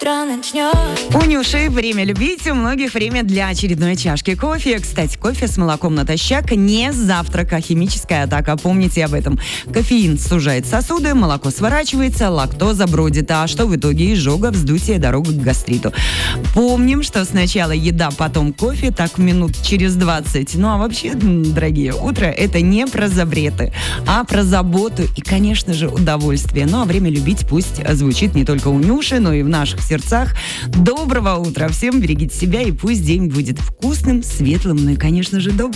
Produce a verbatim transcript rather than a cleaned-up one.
утро начнет. У Нюши время любить, у многих время для очередной чашки кофе. Кстати, кофе с молоком натощак не завтрак, а химическая атака. Помните об этом. Кофеин сужает сосуды, молоко сворачивается, лактоза бродит. А что в итоге? Изжога, вздутие, дорога к гастриту. Помним, что сначала еда, потом кофе, так минут через двадцать. Ну а вообще, дорогие, утро это не про запреты, а про заботу и, конечно же, удовольствие. Ну а время любить пусть звучит не только у Нюши, но и в наших сердцах. Доброго утра всем, берегите себя, и пусть день будет вкусным, светлым, ну и, конечно же, добрым.